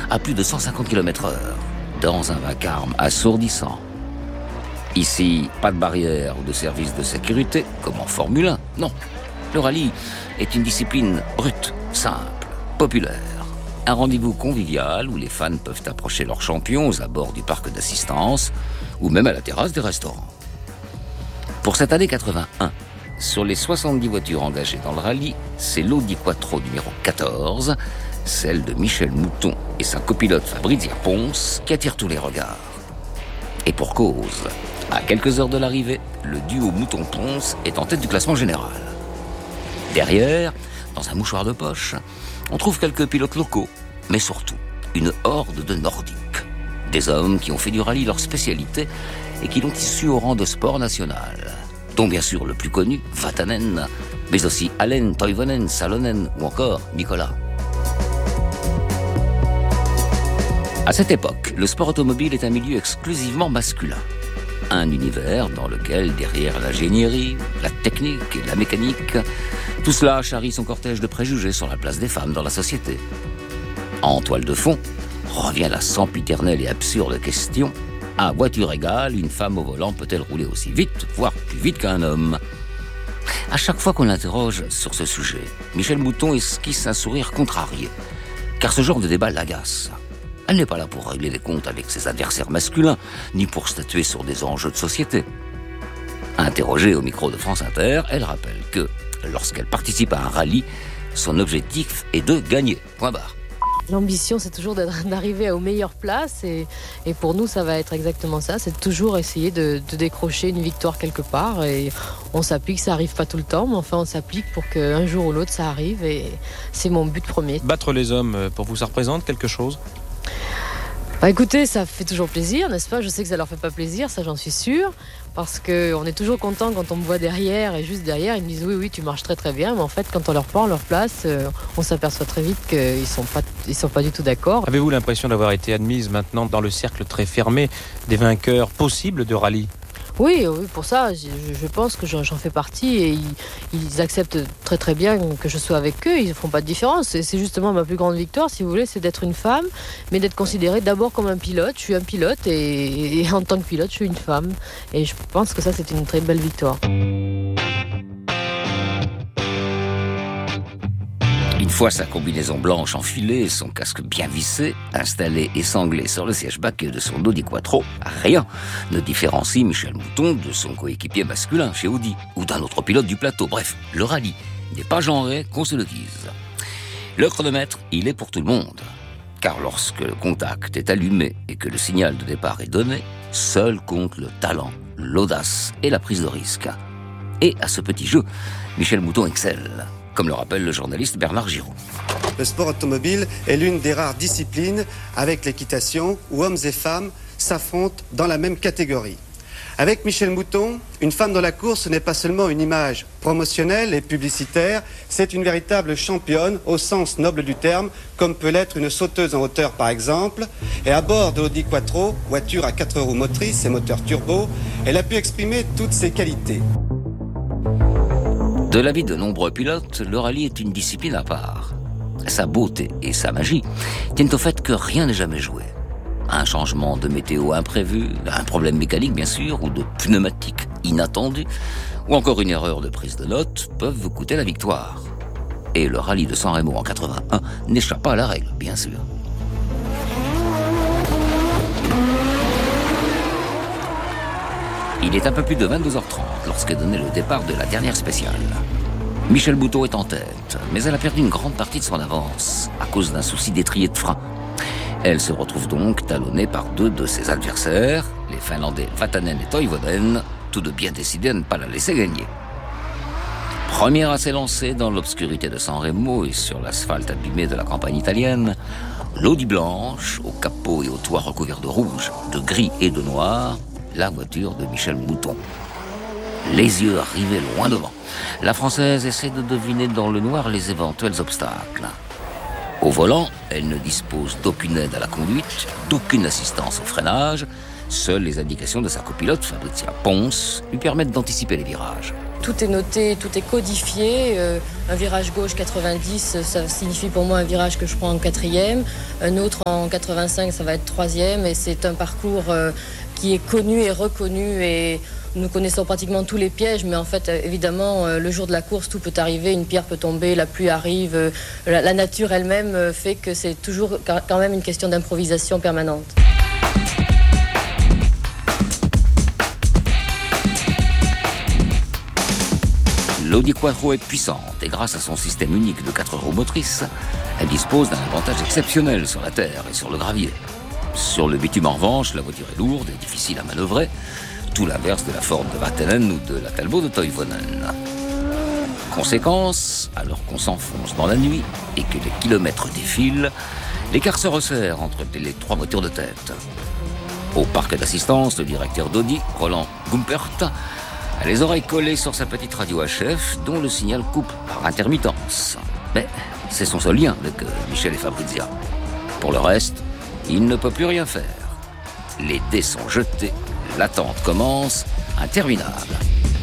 à plus de 150 km/h, dans un vacarme assourdissant. Ici, pas de barrière ou de service de sécurité, comme en Formule 1, non. Le rallye est une discipline brute, simple, populaire. Un rendez-vous convivial où les fans peuvent approcher leurs champions aux abords du parc d'assistance ou même à la terrasse des restaurants. Pour cette année 81, sur les 70 voitures engagées dans le rallye, c'est l'Audi Quattro numéro 14, celle de Michel Mouton et sa copilote Fabrizia Pons, qui attire tous les regards. Et pour cause, à quelques heures de l'arrivée, le duo Mouton-Pons est en tête du classement général. Derrière, dans un mouchoir de poche, on trouve quelques pilotes locaux, mais surtout une horde de Nordiques. Des hommes qui ont fait du rallye leur spécialité et qui l'ont issu au rang de sport national, dont bien sûr le plus connu, Vatanen, mais aussi Allen, Toivonen, Salonen ou encore Nicolas. À cette époque, le sport automobile est un milieu exclusivement masculin. Un univers dans lequel, derrière l'ingénierie, la technique et la mécanique, tout cela charrie son cortège de préjugés sur la place des femmes dans la société. En toile de fond, revient la sempiternelle et absurde question: à voiture égale, une femme au volant peut-elle rouler aussi vite, voire plus vite qu'un homme? À chaque fois qu'on l'interroge sur ce sujet, Michel Mouton esquisse un sourire contrarié, car ce genre de débat l'agace. Elle n'est pas là pour régler les comptes avec ses adversaires masculins, ni pour statuer sur des enjeux de société. Interrogée au micro de France Inter, elle rappelle que, lorsqu'elle participe à un rallye, son objectif est de gagner. Point barre. L'ambition, c'est toujours d'arriver aux meilleures places et pour nous, ça va être exactement ça. C'est toujours essayer de décrocher une victoire quelque part et on s'applique, ça arrive pas tout le temps, mais enfin on s'applique pour qu'un jour ou l'autre ça arrive et c'est mon but premier. Battre les hommes, pour vous, ça représente quelque chose ? Bah écoutez, ça fait toujours plaisir, n'est-ce pas ? Je sais que ça leur fait pas plaisir, ça j'en suis sûre, parce qu'on est toujours content quand on me voit derrière et juste derrière, ils me disent oui, tu marches très très bien, mais en fait quand on leur prend leur place, on s'aperçoit très vite qu'ils sont pas du tout d'accord. Avez-vous l'impression d'avoir été admise maintenant dans le cercle très fermé des vainqueurs possibles de rallye ? Oui, pour ça, je pense que j'en fais partie et ils acceptent très très bien que je sois avec eux, ils ne font pas de différence. C'est justement ma plus grande victoire, si vous voulez, c'est d'être une femme, mais d'être considérée d'abord comme un pilote. Je suis un pilote et en tant que pilote, je suis une femme. Et je pense que ça, c'est une très belle victoire. Une fois sa combinaison blanche enfilée, son casque bien vissé, installé et sanglé sur le siège baquet de son Audi Quattro, rien ne différencie Michel Mouton de son coéquipier masculin chez Audi ou d'un autre pilote du plateau. Bref, le rallye n'est pas genré, qu'on se le dise. Le chronomètre, il est pour tout le monde. Car lorsque le contact est allumé et que le signal de départ est donné, seul compte le talent, l'audace et la prise de risque. Et à ce petit jeu, Michel Mouton excelle, comme le rappelle le journaliste Bernard Giraud. Le sport automobile est l'une des rares disciplines avec l'équitation où hommes et femmes s'affrontent dans la même catégorie. Avec Michel Mouton, une femme dans la course, ce n'est pas seulement une image promotionnelle et publicitaire, c'est une véritable championne au sens noble du terme, comme peut l'être une sauteuse en hauteur par exemple. Et à bord de l'Audi Quattro, voiture à 4 roues motrices et moteur turbo, elle a pu exprimer toutes ses qualités. De l'avis de nombreux pilotes, le rallye est une discipline à part. Sa beauté et sa magie tiennent au fait que rien n'est jamais joué. Un changement de météo imprévu, un problème mécanique bien sûr, ou de pneumatique inattendu, ou encore une erreur de prise de notes peuvent vous coûter la victoire. Et le rallye de San Remo en 81 n'échappe pas à la règle, bien sûr. Il est un peu plus de 22h30 lorsqu'est donné le départ de la dernière spéciale. Michel Mouton est en tête, mais elle a perdu une grande partie de son avance à cause d'un souci d'étrier de frein. Elle se retrouve donc talonnée par deux de ses adversaires, les Finlandais Vatanen et Toivonen, tous deux bien décidés à ne pas la laisser gagner. Première à s'élancer dans l'obscurité de San Remo et sur l'asphalte abîmé de la campagne italienne, l'Audi blanche, au capot et au toit recouverts de rouge, de gris et de noir, la voiture de Michel Mouton. Les yeux rivés loin devant, la Française essaie de deviner dans le noir les éventuels obstacles. Au volant, elle ne dispose d'aucune aide à la conduite, d'aucune assistance au freinage, Seules les indications de sa copilote, Fabrizia Pons, lui permettent d'anticiper les virages. Tout est noté, tout est codifié. Un virage gauche 90, ça signifie pour moi un virage que je prends en 4e. Un autre en 85, ça va être 3e. Et c'est un parcours qui est connu et reconnu. Et nous connaissons pratiquement tous les pièges. Mais en fait, évidemment, le jour de la course, tout peut arriver. Une pierre peut tomber, la pluie arrive. La nature elle-même fait que c'est toujours quand même une question d'improvisation permanente. L'Audi Quattro est puissante et grâce à son système unique de 4 roues motrices, elle dispose d'un avantage exceptionnel sur la terre et sur le gravier. Sur le bitume en revanche, la voiture est lourde et difficile à manœuvrer, tout l'inverse de la Ford de Vatanen ou de la Talbot de Toivonen. Conséquence, alors qu'on s'enfonce dans la nuit et que les kilomètres défilent, l'écart se resserre entre les 3 voitures de tête. Au parc d'assistance, le directeur d'Audi, Roland Gumpert, a les oreilles collées sur sa petite radio HF, dont le signal coupe par intermittence. Mais c'est son seul lien avec Michel et Fabrizia. Pour le reste, il ne peut plus rien faire. Les dés sont jetés, l'attente commence, interminable.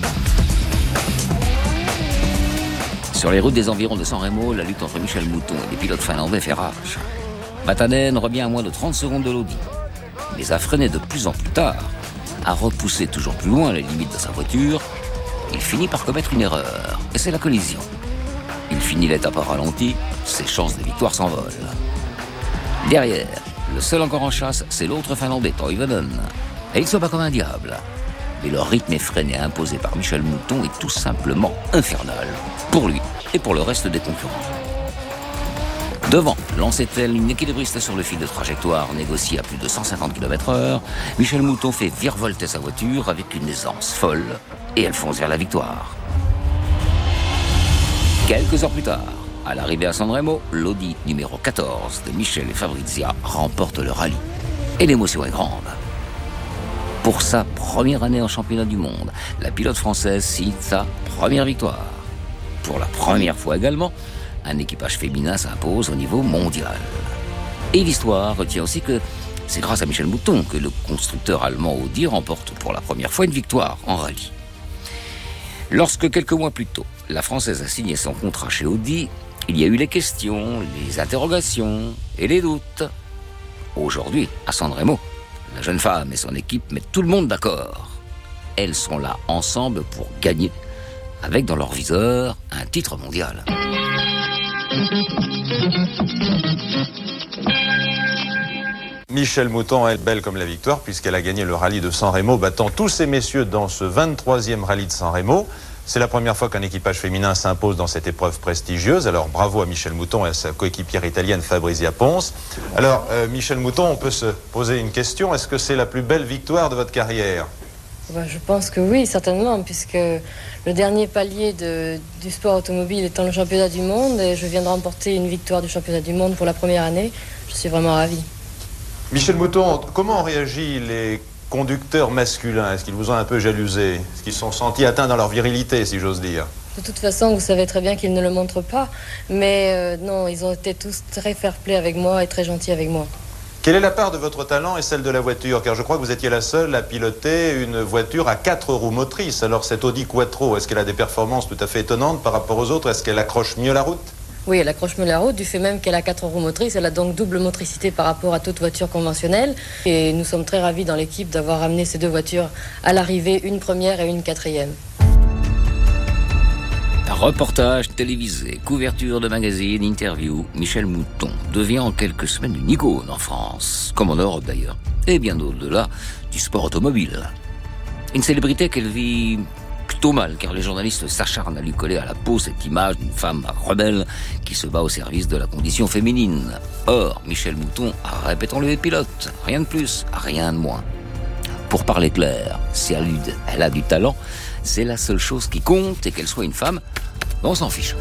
Sur les routes des environs de San Remo, la lutte entre Michel Mouton et les pilotes finlandais fait rage. Vatanen revient à moins de 30 secondes de l'Audi, mais a freiné de plus en plus tard, a repoussé toujours plus loin les limites de sa voiture, il finit par commettre une erreur, et c'est la collision. Il finit l'étape à ralenti, ses chances de victoire s'envolent. Derrière, le seul encore en chasse, c'est l'autre Finlandais, Toivonen. Et il se bat comme un diable. Mais le rythme effréné imposé par Michel Mouton est tout simplement infernal, pour lui et pour le reste des concurrents. Devant, lançait-elle une équilibriste sur le fil de trajectoire négocié à plus de 150 km/h, Michel Mouton fait virevolter sa voiture avec une aisance folle et elle fonce vers la victoire. Quelques heures plus tard, à l'arrivée à San Remo, l'Audi numéro 14 de Michel et Fabrizia remporte le rallye. Et l'émotion est grande. Pour sa première année en championnat du monde, la pilote française signe sa première victoire. Pour la première fois également, un équipage féminin s'impose au niveau mondial. Et l'histoire retient aussi que c'est grâce à Michel Mouton que le constructeur allemand Audi remporte pour la première fois une victoire en rallye. Lorsque quelques mois plus tôt, la Française a signé son contrat chez Audi, il y a eu les questions, les interrogations et les doutes. Aujourd'hui, à San Remo, la jeune femme et son équipe mettent tout le monde d'accord. Elles sont là ensemble pour gagner, avec dans leur viseur un titre mondial. Michel Mouton est belle comme la victoire puisqu'elle a gagné le rallye de San Remo, battant tous ces messieurs dans ce 23e rallye de San Remo. C'est la première fois qu'un équipage féminin s'impose dans cette épreuve prestigieuse. Alors bravo à Michel Mouton et à sa coéquipière italienne Fabrizia Pons. Alors Michel Mouton, on peut se poser une question. Est-ce que c'est la plus belle victoire de votre carrière ? Je pense que oui, certainement, puisque le dernier palier du sport automobile étant le championnat du monde, et je viens de remporter une victoire du championnat du monde pour la première année. Je suis vraiment ravie. Michel Mouton, comment ont réagi les conducteurs masculins? Est-ce qu'ils vous ont un peu jalousé? Est-ce qu'ils se sont sentis atteints dans leur virilité, si j'ose dire? De toute façon, vous savez très bien qu'ils ne le montrent pas, mais non, ils ont été tous très fair-play avec moi et très gentils avec moi. Quelle est la part de votre talent et celle de la voiture? Car je crois que vous étiez la seule à piloter une voiture à 4 roues motrices. Alors cette Audi Quattro, est-ce qu'elle a des performances tout à fait étonnantes par rapport aux autres? Est-ce qu'elle accroche mieux la route? Oui, elle accroche mieux la route, du fait même qu'elle a 4 roues motrices. Elle a donc double motricité par rapport à toute voiture conventionnelle. Et nous sommes très ravis dans l'équipe d'avoir amené ces deux voitures à l'arrivée, une première et une quatrième. Reportage télévisé, couverture de magazine, interview, Michel Mouton devient en quelques semaines une icône en France, comme en Europe d'ailleurs, et bien au-delà du sport automobile. Une célébrité qu'elle vit plutôt mal, car les journalistes s'acharnent à lui coller à la peau cette image d'une femme rebelle qui se bat au service de la condition féminine. Or, Michel Mouton, répétons-le, est pilote, rien de plus, rien de moins. Pour parler clair, si elle a du talent, c'est la seule chose qui compte, et qu'elle soit une femme, on s'en fiche.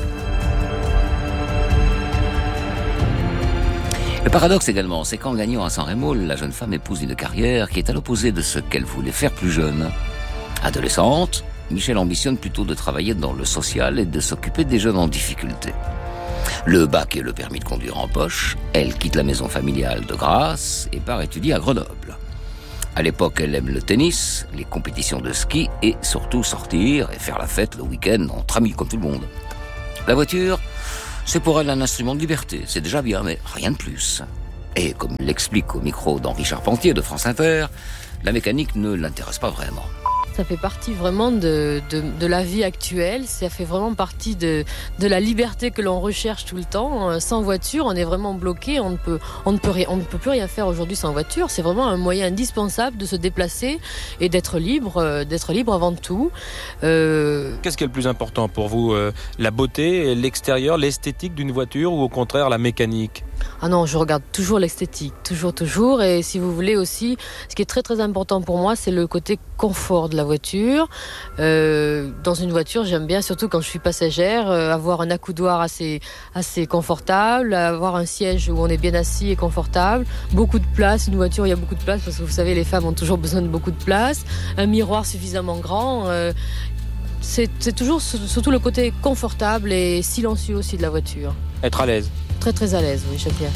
Le paradoxe également, c'est qu'en gagnant à San Remo, la jeune femme épouse une carrière qui est à l'opposé de ce qu'elle voulait faire plus jeune. Adolescente, Michel ambitionne plutôt de travailler dans le social et de s'occuper des jeunes en difficulté. Le bac et le permis de conduire en poche, elle quitte la maison familiale de Grasse et part étudier à Grenoble. À l'époque, elle aime le tennis, les compétitions de ski et surtout sortir et faire la fête le week-end entre amis comme tout le monde. La voiture, c'est pour elle un instrument de liberté, c'est déjà bien, mais rien de plus. Et comme l'explique au micro d'Henri Charpentier de France Inter, la mécanique ne l'intéresse pas vraiment. Ça fait partie vraiment de la vie actuelle, ça fait vraiment partie de la liberté que l'on recherche tout le temps. Sans voiture, on est vraiment bloqué, on ne peut plus rien faire aujourd'hui sans voiture. C'est vraiment un moyen indispensable de se déplacer et d'être libre avant tout. Qu'est-ce qui est le plus important pour vous ? La beauté, l'extérieur, l'esthétique d'une voiture ou au contraire la mécanique ? Ah non, je regarde toujours l'esthétique, toujours. Et si vous voulez aussi, ce qui est très très important pour moi, c'est le côté confort de la voiture. Dans une voiture, j'aime bien, surtout quand je suis passagère, avoir un accoudoir assez confortable, avoir un siège où on est bien assis et confortable, beaucoup de place. Une voiture, il y a beaucoup de place parce que vous savez, les femmes ont toujours besoin de beaucoup de place. Un miroir suffisamment grand. C'est toujours surtout le côté confortable et silencieux aussi de la voiture. Être à l'aise. Très très à l'aise, oui, Jean-Pierre.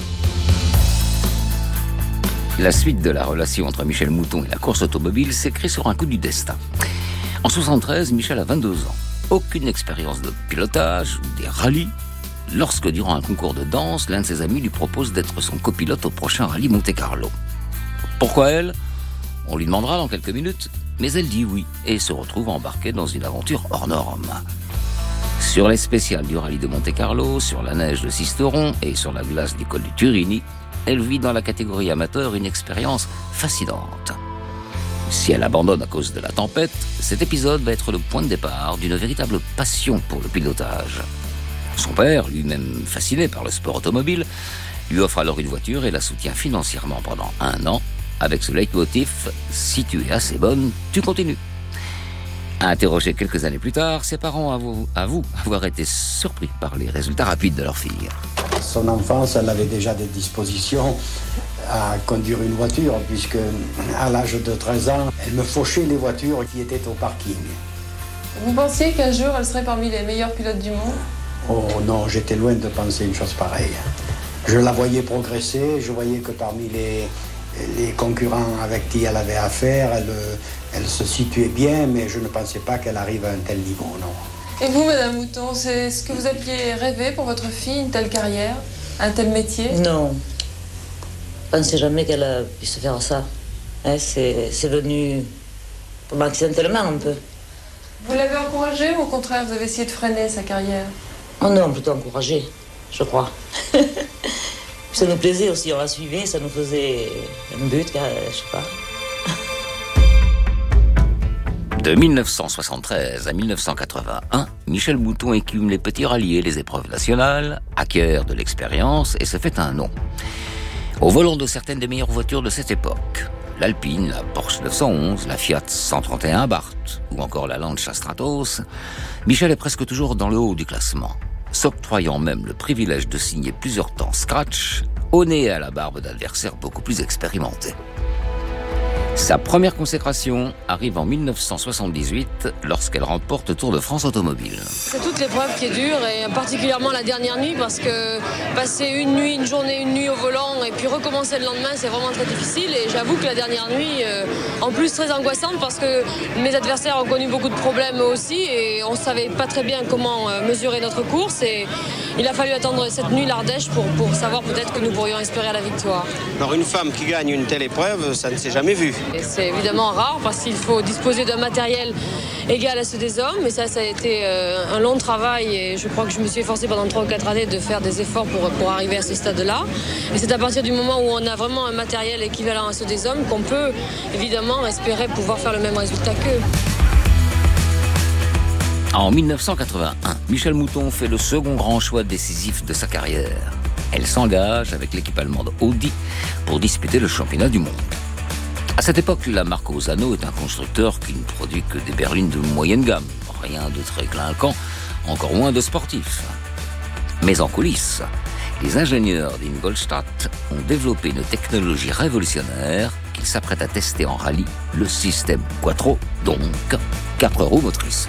La suite de la relation entre Michel Mouton et la course automobile s'écrit sur un coup du destin. En 1973, Michel a 22 ans. Aucune expérience de pilotage ou des rallyes, lorsque durant un concours de danse, l'un de ses amis lui propose d'être son copilote au prochain rallye Monte-Carlo. Pourquoi elle ? On lui demandera dans quelques minutes, mais elle dit oui et se retrouve embarquée dans une aventure hors norme. Sur les spéciales du rallye de Monte-Carlo, sur la neige de Sisteron et sur la glace du col du Turini, elle vit dans la catégorie amateur une expérience fascinante. Si elle abandonne à cause de la tempête, cet épisode va être le point de départ d'une véritable passion pour le pilotage. Son père, lui-même fasciné par le sport automobile, lui offre alors une voiture et la soutient financièrement pendant 1 an, avec ce leitmotiv « Si tu es assez bonne, tu continues ». Interrogés quelques années plus tard, ses parents avouent avoir été surpris par les résultats rapides de leur fille. Son enfance, elle avait déjà des dispositions à conduire une voiture, puisque à l'âge de 13 ans, elle me fauchait les voitures qui étaient au parking. Vous pensiez qu'un jour, elle serait parmi les meilleurs pilotes du monde ? Oh non, j'étais loin de penser une chose pareille. Je la voyais progresser, je voyais que parmi les concurrents avec qui elle avait affaire, elle se situait bien, mais je ne pensais pas qu'elle arrive à un tel niveau, non. Et vous, Madame Mouton, c'est ce que vous aviez rêvé pour votre fille, une telle carrière, un tel métier ? Non. Je ne pensais jamais qu'elle puisse faire ça. C'est venu pour accidentellement un peu. Vous l'avez encouragée ou au contraire, vous avez essayé de freiner sa carrière ? Oh non, plutôt encouragée, je crois. Ça nous plaisait aussi, on la suivait, ça nous faisait un but, je sais pas. De 1973 à 1981, Michel Mouton écume les petits rallyes et les épreuves nationales, acquiert de l'expérience et se fait un nom. Au volant de certaines des meilleures voitures de cette époque, l'Alpine, la Porsche 911, la Fiat 131 Abarth ou encore la Lancia Stratos, Michel est presque toujours dans le haut du classement, s'octroyant même le privilège de signer plusieurs temps scratch, au nez et à la barbe d'adversaires beaucoup plus expérimentés. Sa première consécration arrive en 1978 lorsqu'elle remporte le Tour de France automobile. C'est toute l'épreuve qui est dure et particulièrement la dernière nuit parce que passer une nuit au volant et puis recommencer le lendemain, c'est vraiment très difficile et j'avoue que la dernière nuit, en plus très angoissante parce que mes adversaires ont connu beaucoup de problèmes eux aussi et on ne savait pas très bien comment mesurer notre course et il a fallu attendre cette nuit l'Ardèche pour savoir peut-être que nous pourrions espérer à la victoire. Alors une femme qui gagne une telle épreuve, ça ne s'est jamais vu. Et c'est évidemment rare parce qu'il faut disposer d'un matériel égal à ceux des hommes. Mais ça a été un long travail et je crois que je me suis efforcée pendant 3 ou 4 années de faire des efforts pour arriver à ce stade-là. Et c'est à partir du moment où on a vraiment un matériel équivalent à ceux des hommes qu'on peut évidemment espérer pouvoir faire le même résultat qu'eux. En 1981, Michel Mouton fait le second grand choix décisif de sa carrière. Elle s'engage avec l'équipe allemande Audi pour disputer le championnat du monde. À cette époque, la marque Osano est un constructeur qui ne produit que des berlines de moyenne gamme. Rien de très clinquant, encore moins de sportif. Mais en coulisses, les ingénieurs d'Ingolstadt ont développé une technologie révolutionnaire qu'ils s'apprêtent à tester en rallye, le système Quattro, donc 4 roues motrices.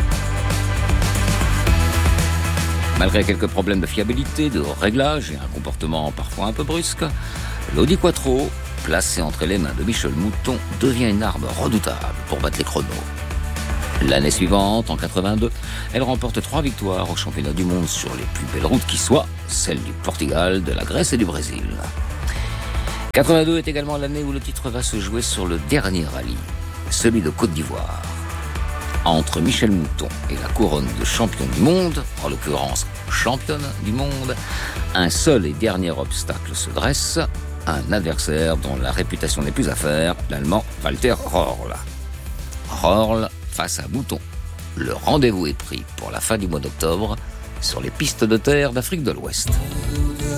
Malgré quelques problèmes de fiabilité, de réglage et un comportement parfois un peu brusque, l'Audi Quattro placée entre les mains de Michel Mouton, devient une arme redoutable pour battre les chronos. L'année suivante, en 82, elle remporte 3 victoires au championnat du monde sur les plus belles routes qui soient, celles du Portugal, de la Grèce et du Brésil. 82 est également l'année où le titre va se jouer sur le dernier rallye, celui de Côte d'Ivoire. Entre Michel Mouton et la couronne de champion du monde, en l'occurrence championne du monde, un seul et dernier obstacle se dresse, un adversaire dont la réputation n'est plus à faire, l'Allemand Walter Röhrl. Röhrl face à Mouton. Le rendez-vous est pris pour la fin du mois d'octobre sur les pistes de terre d'Afrique de l'Ouest.